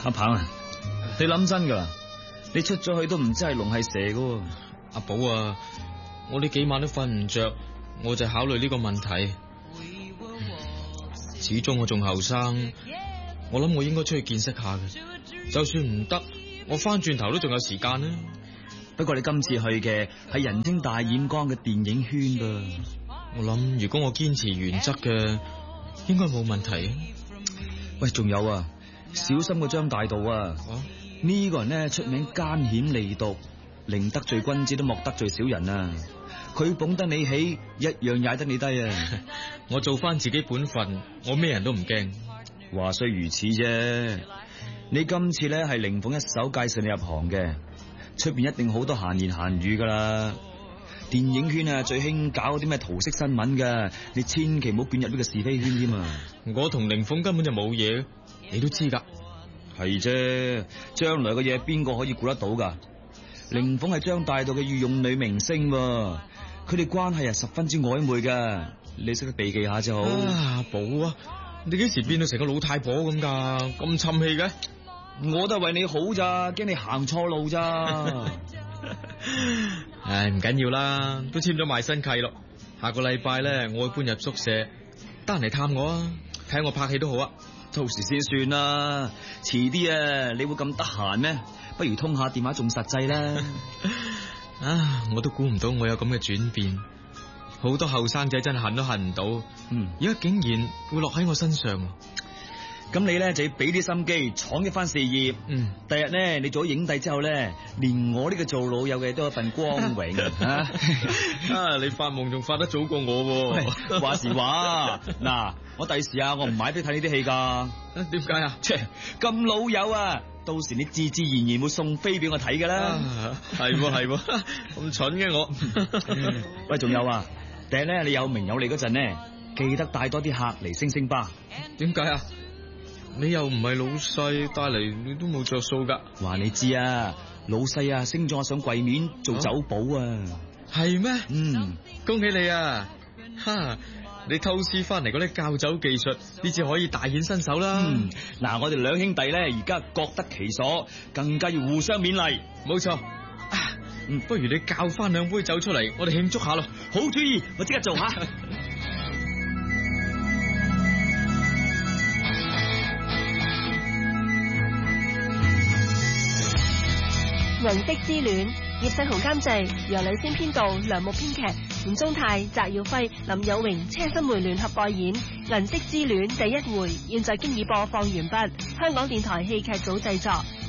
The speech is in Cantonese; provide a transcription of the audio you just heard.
阿鵬啊，你諗真噶？你出咗去都唔知係龍係蛇噶。 阿寶啊，我呢幾晚都瞓唔着，我就考慮呢個問題。始終我仲後生，我諗我應該出去見識下嘅。就算唔得，我翻轉頭都仲有時間啦。 不過你今次去嘅係人稱大染缸嘅電影圈噃。 我諗如果我堅持原則嘅，應該冇問題。 喂，仲有啊，小心個張大道啊！呢個人咧出名奸險利毒，寧得罪君子都莫得罪小人啊！佢捧得你起，一樣踩得你低啊！ 我做翻自己本分，我咩人都唔驚。 話雖如此啫，你今次咧係靈鳳一手介紹你入行嘅，出邊一定好多閒言閒語噶啦。電影圈啊最興搞啲咩桃色新聞噶，你千祈唔好捲入呢個是非圈添啊！ 我同靈鳳根本就冇嘢，你都知噶。 係啫，將來嘅嘢邊個可以估得到噶？靈鳳係張大道嘅御用女明星，佢哋關係係十分之曖昧噶，你識得避忌下就好。 阿寶啊，你幾時變到成個老太婆咁噶？咁沉氣嘅？ 我都係為你好咋，驚你行錯路咋。 唉，唔緊要啦，都簽咗賣身契咯。下個禮拜咧，我會搬入宿舍，得閒嚟探我啊，睇下我拍戲都好啊。 到時先算啦，遲啲啊，你會咁得閒咩？不如通下電話仲實際啦。 啊，我都估唔到我有咁嘅轉變，好多後生仔真係恨都恨唔到，而家竟然會落喺我身上。 咁你咧就要俾啲心機，闖一番事業。第日咧你做咗影帝之後咧，連我呢個做老友嘅都有份光榮啊！ 你發夢仲發得早過我喎。 話時話，嗱，我第時啊，我唔買飛睇呢啲戲噶。 點解啊？ 咁老友啊，到時你自自然然會送飛俾我睇噶啦。 係喎，咁蠢嘅我。 喂，仲有啊，第日咧你有名有利嗰陣咧，記得帶多啲客嚟星星吧。 點解啊？你又唔係老細，帶嚟你都冇着數噶。 話你知啊，老細啊升咗我上櫃面做酒保啊。 係咩？恭喜你啊！你偷師翻嚟嗰啲教酒技術，呢次可以大顯身手啦。 嗱，我哋兩兄弟咧而家各得其所，更加要互相勉勵。 冇錯。不如你教翻兩杯酒出嚟，我哋慶祝下咯。 好主意，我即刻做下。 銀色之戀，葉世豪監製，楊麗仙編導，梁木編劇，吳宗泰、翟耀輝、林有榮、車心梅聯合代演《銀色之戀》第一回，現在經已播放完畢。香港電台戲劇組製作。